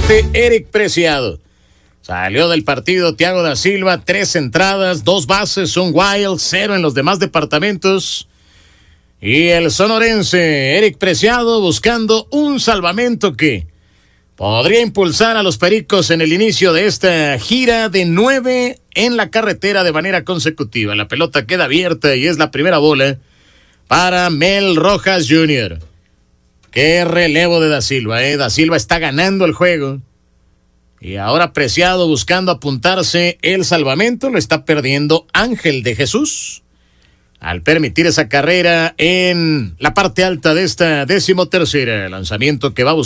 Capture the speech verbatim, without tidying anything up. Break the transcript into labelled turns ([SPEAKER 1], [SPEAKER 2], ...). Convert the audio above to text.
[SPEAKER 1] parte Eric Preciado. Salió del partido Thiago da Silva, tres entradas, dos bases, un wild, cero en los demás departamentos. Y el sonorense Eric Preciado buscando un salvamento que podría impulsar a los Pericos en el inicio de esta gira de nueve en la carretera de manera consecutiva. La pelota queda abierta y es la primera bola para Mel Rojas junior Qué relevo de da Silva, ¿eh? Da Silva está ganando el juego. Y ahora Preciado buscando apuntarse el salvamento. Lo está perdiendo Ángel de Jesús al permitir esa carrera en la parte alta de esta decimotercera. Lanzamiento que va a buscar